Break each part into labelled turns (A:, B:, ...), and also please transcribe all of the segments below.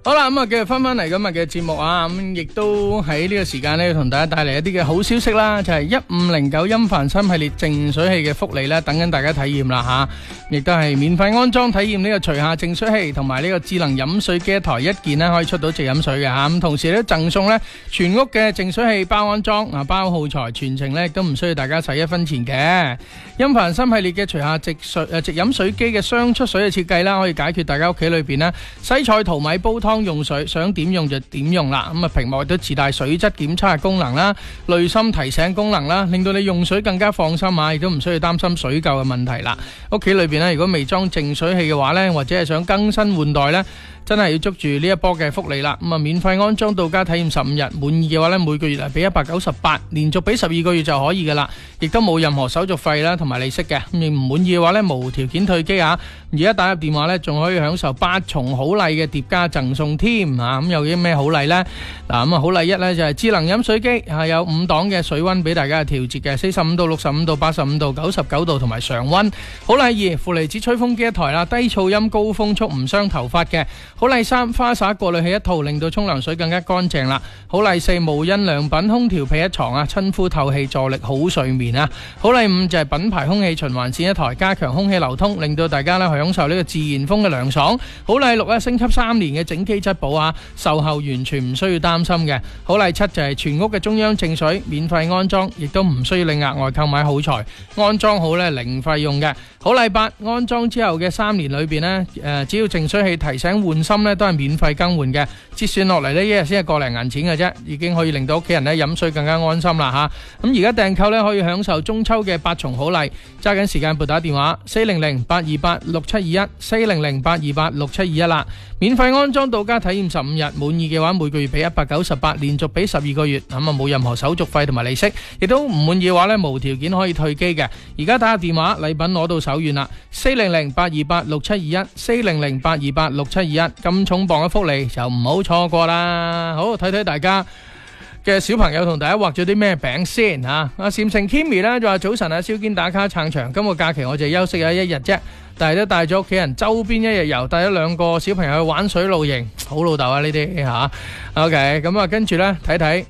A: 好啦，咁啊，繼續翻嚟今日嘅節目啊，咁亦都喺呢個時間咧，同大家帶嚟一啲嘅好消息啦，就係1509音凡森系列淨水器嘅福利咧，等緊大家體驗啦吓，亦都係免費安裝體驗呢個除下淨水器同埋呢個智能飲水機一台一件咧，可以出到直飲水嘅吓，咁同時咧贈送咧全屋嘅淨水器包安裝啊，包耗材，全程咧亦都唔需要大家使一分錢嘅。音凡森系列嘅除下直飲水機嘅雙出水嘅設計啦，可以解決大家屋企裏邊咧洗菜淘米煲湯用水，想點用就點用啦。咁啊，屏幕亦都自帶水質檢測嘅功能啦，濾芯提醒功能啦，令到你用水更加放心啊，亦都唔需要擔心水垢嘅問題啦。屋企裏邊咧，如果未裝淨水器嘅話咧，或者係想更新換代咧，真係要捉住呢一波嘅福利啦。咁啊，免費安裝到家體驗15日，滿意嘅話咧，每個月係俾198，連續俾12個月就可以噶啦，亦都冇任何手續費啦同埋利息嘅。咁唔滿意嘅話咧，無條件退機啊！而家打入電話咧，仲可以享受8重好禮嘅疊加贈送添啊！咁有啲咩好禮呢？嗱，咁啊好禮一咧就係智能飲水機啊，有5檔嘅水溫俾大家調節嘅，45度、65度、85度、99度同埋常溫。好禮2，負離子吹風機一台啦，低噪音高風速唔傷頭髮嘅。好禮3，花灑過濾器一套，令到沖涼水更加乾淨啦。好禮4，無印良品空調被一床啊，親膚透氣助力好睡眠啊。好禮5就係品牌空氣循環扇一台，加強空氣流通，令到大家咧享受呢個自然風嘅涼爽。好禮6升級3年嘅整機質保啊，售後完全唔需要擔心嘅。好禮7就係全屋嘅中央淨水免費安裝，亦都唔需要你額外購買耗材，安裝好咧零費用嘅。好禮8安裝之後嘅3年裏邊呢，只要淨水器提醒換芯呢，都係免費更換嘅。折算落嚟呢，一日先係個零銀錢嘅啫，已經可以令到屋企人呢飲水更加安心啦吓。咁而家訂購呢，可以享受中秋嘅8重好禮，揸緊時間撥打電話400-828-6721 400-828-6721啦。免費安裝到家體驗15日，滿意嘅話每個月俾198，連續俾12個月，咁啊冇任何手續費同埋利息，亦都唔滿意嘅話呢，無條件可以退機嘅。而家打下電話，禮品攞到手軟啦，400-828-6721 400-828-6721，咁重磅嘅福利就唔好錯過啦。好，睇睇大家嘅小朋友同大家畫咗啲咩餅先吓。阿禪城 Kimmy 呢就話早晨啊，蕭堅打卡撐場，今個假期我就休息咗1日啫，但係都帶咗屋企人周邊1日遊，帶咗2個小朋友去玩水露營，好老豆啊呢啲吓。OK， 咁啊跟住呢睇睇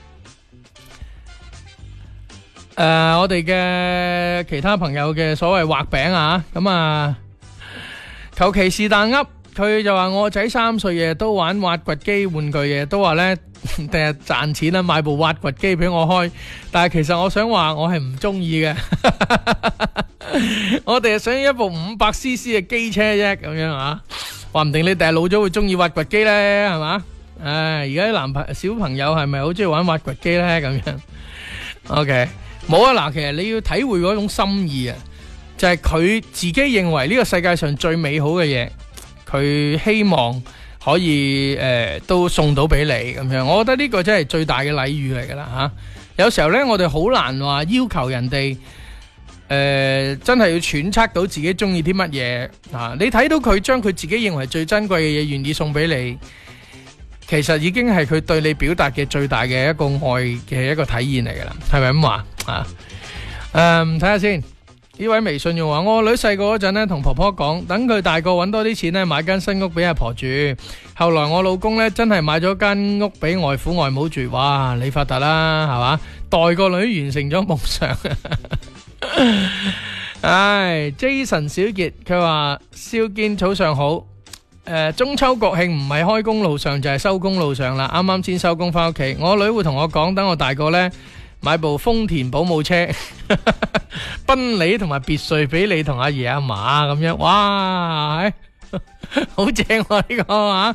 A: 我哋嘅其他朋友嘅所謂畫餅啊，咁啊求其是但噏，佢就話我仔3歲嘅都玩挖掘機玩具嘅，都話呢第日賺錢啦，買部挖掘機俾我開，但係其實我想話我係唔中意嘅，我哋係想要一部500cc 嘅機車啫，咁樣啊，話唔定你第日老咗會中意挖掘機呢，係嘛？唉，而家啲小朋友係咪好中意玩挖掘機呢？咁樣 OK。冇啊！嗱，其實你要體會嗰種心意啊，就係佢自己認為呢個世界上最美好嘅嘢，佢希望可以都送到俾你咁樣。我覺得呢個真係最大嘅禮遇嚟噶啦吓。有時候呢，我哋好難話要求人哋真係要揣測到自己中意啲乜嘢啊。你睇到佢將佢自己認為最珍貴嘅嘢願意送俾你，其實已經係佢對你表達嘅最大嘅一個愛嘅一個體現嚟噶啦，係咪咁話啊？睇下先，呢位微信用話，我女細個嗰陣呢，同婆婆講，等佢大個搵多啲錢呢，買間新屋俾阿婆住。後來我老公呢，真係買咗間屋俾外父外母住，哇！你發達啦，係嘛？代個女完成咗夢想。唉 ，Jason 小傑佢話蕭堅早上好。中秋國慶唔係開工路上就係收工路上啦，啱啱先收工翻屋企，我女會同我講，等我大個呢，買部豐田保姆車，賓利同埋別墅俾你同阿爺阿嫲咁樣，哇，好正喎呢個啊！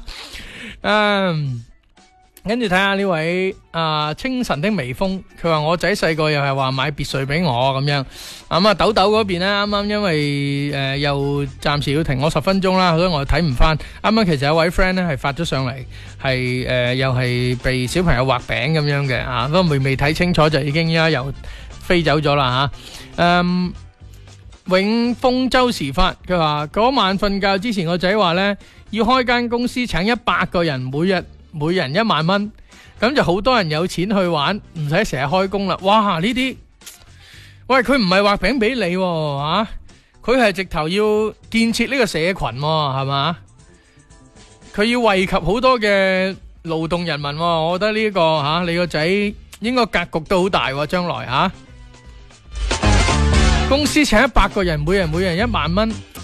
A: 跟住睇下呢位清晨的微風，佢話我仔細個又係話買別墅俾我咁樣。咁啊豆豆嗰邊呢，啱啱因為又暫時要停我10分鐘啦，所以我睇唔翻。啱啱其實有位 friend 呢係發咗上嚟，係又係被小朋友畫餅咁樣嘅啊，不過未睇清楚就已經而家又飛走咗啦吓。永豐周時發，佢話嗰晚瞓覺之前，個仔話呢要開間公司請100個人，每人1萬蚊，咁就好多人有錢去玩，唔使成日開工啦。哇！呢啲，喂，佢唔係畫餅俾你喎，佢係直頭要建設呢個社群喎，係嘛？ 佢要惠及好多嘅勞動人民，我覺得呢個你個仔應該格局都好大，將來公司請100個人，每人1萬蚊，